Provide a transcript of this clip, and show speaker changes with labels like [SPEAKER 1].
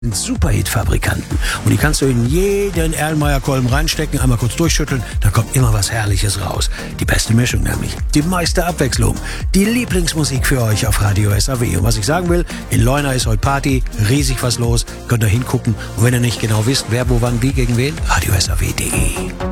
[SPEAKER 1] sind Superhit-Fabrikanten und die kannst du in jeden Erlenmeyer-Kolben reinstecken, einmal kurz durchschütteln, dann kommt immer was Herrliches raus. Die beste Mischung nämlich, die meiste Abwechslung, die Lieblingsmusik für euch auf Radio SAW. Und was ich sagen will, in Leuna ist heute Party, riesig was los, könnt ihr hingucken und wenn ihr nicht genau wisst, wer, wo, wann, wie, gegen wen, radiosaw.de.